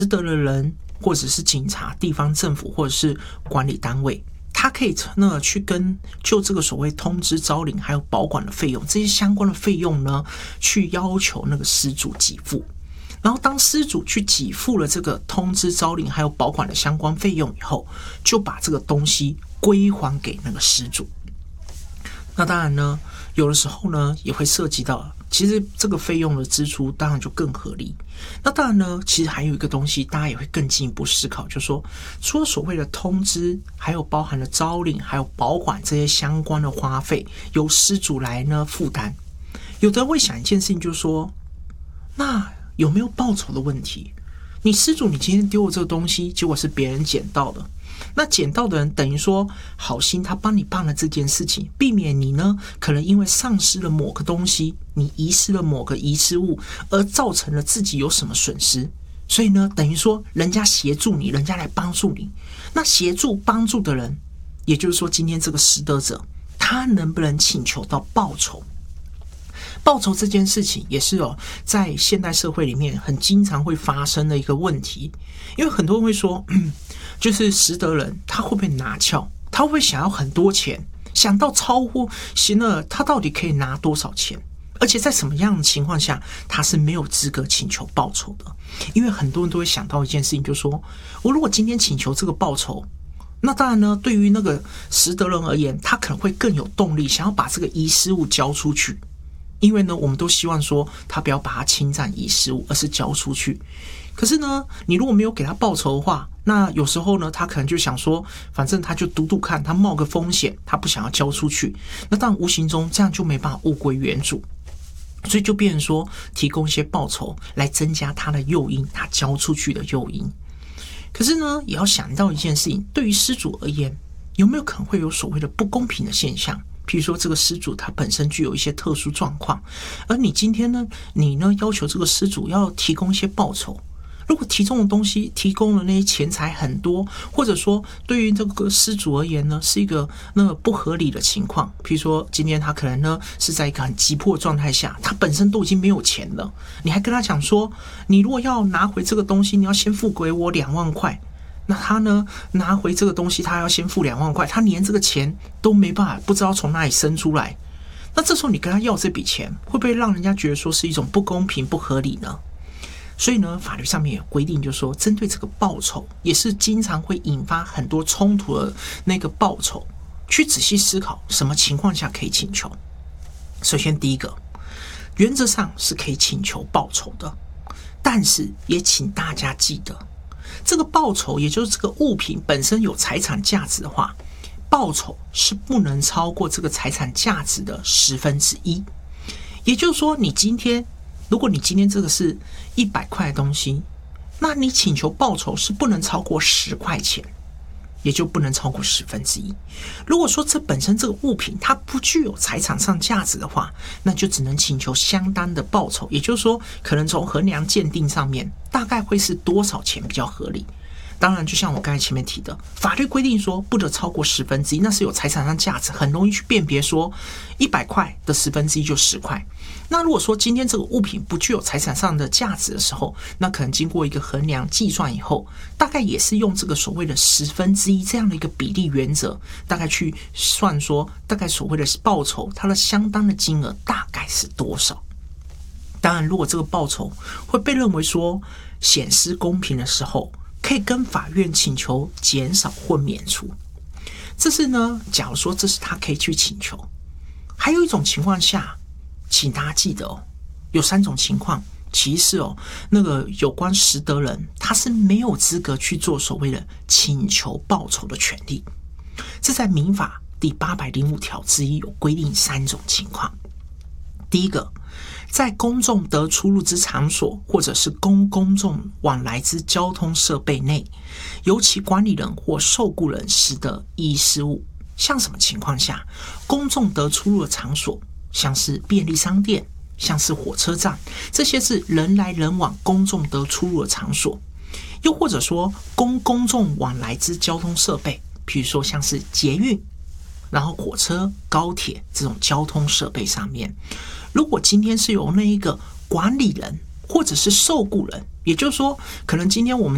得的人，或者是警察、地方政府或者是管理单位，他可以去就这个所谓通知招领还有保管的费用这些相关的费用呢，去要求那个失主给付。然后当失主去给付了这个通知招领还有保管的相关费用以后，就把这个东西归还给那个失主。那当然呢，有的时候呢也会涉及到，其实这个费用的支出当然就更合理。那当然呢，其实还有一个东西大家也会更进一步思考，就是说除了所谓的通知还有包含了招领还有保管这些相关的花费由失主来呢负担，有的人会想一件事情，就是说那有没有报酬的问题？你失主你今天丢了这个东西，结果是别人捡到的，那捡到的人等于说好心他帮你办了这件事情，避免你呢可能因为丧失了某个东西，你遗失了某个遗失物，而造成了自己有什么损失。所以呢等于说人家协助你，人家来帮助你，那协助帮助的人，也就是说今天这个失德者他能不能请求到报酬？报酬这件事情也是在现代社会里面很经常会发生的一个问题。因为很多人会说就是失德人他会不会拿翘，他会不会想要很多钱，想到超乎行了，他到底可以拿多少钱，而且在什么样的情况下他是没有资格请求报酬的。因为很多人都会想到一件事情，就是说我如果今天请求这个报酬，那当然呢对于那个失德人而言，他可能会更有动力想要把这个遗失物交出去。因为呢我们都希望说他不要把它侵占遗失物，而是交出去。可是呢你如果没有给他报酬的话，那有时候呢他可能就想说反正他就赌赌看，他冒个风险，他不想要交出去，那当然无形中这样就没办法物归原主。所以就变成说提供一些报酬来增加他的诱因，他交出去的诱因。可是呢也要想到一件事情，对于失主而言，有没有可能会有所谓的不公平的现象？譬如说这个失主他本身具有一些特殊状况，而你今天呢要求这个失主要提供一些报酬，如果提供的东西提供了那些钱财很多，或者说对于这个失主而言呢是一个不合理的情况，譬如说今天他可能呢是在一个很急迫的状态下，他本身都已经没有钱了，你还跟他讲说你如果要拿回这个东西，你要先付给我2万块，那他呢拿回这个东西他要先付2万块，他连这个钱都没办法，不知道从哪里生出来。那这时候你跟他要这笔钱，会不会让人家觉得说是一种不公平不合理呢？所以呢法律上面有规定，就是说针对这个报酬也是经常会引发很多冲突的那个报酬，去仔细思考什么情况下可以请求。首先第一个，原则上是可以请求报酬的，但是也请大家记得，这个报酬也就是这个物品本身有财产价值的话，报酬是不能超过这个财产价值的1/10。也就是说如果你今天这个是100块的东西，那你请求报酬是不能超过10块钱，也就不能超过1/10。如果说这本身这个物品它不具有财产上价值的话，那就只能请求相当的报酬，也就是说可能从衡量鉴定上面大概会是多少钱比较合理。当然就像我刚才前面提的，法律规定说不得超过1/10，那是有财产上价值，很容易去辨别说100块的1/10就10块。那如果说今天这个物品不具有财产上的价值的时候，那可能经过一个衡量计算以后，大概也是用这个所谓的1/10这样的一个比例原则，大概去算说大概所谓的报酬它的相当的金额大概是多少。当然如果这个报酬会被认为说显失公平的时候，可以跟法院请求减少或免除。这是呢假如说这是他可以去请求。还有一种情况下，请大家记得有3种情况其实有关失德人他是没有资格去做所谓的请求报酬的权利。这在民法第805条之一有规定3种情况。第一个，在公众得出入之场所或者是公众往来之交通设备内，由其管理人或受雇人使得遗失物。像什么情况下？公众得出入的场所，像是便利商店，像是火车站，这些是人来人往公众得出入的场所。又或者说公众往来之交通设备，譬如说像是捷运，然后火车、高铁这种交通设备上面，如果今天是由那一个管理人或者是受雇人，也就是说可能今天我们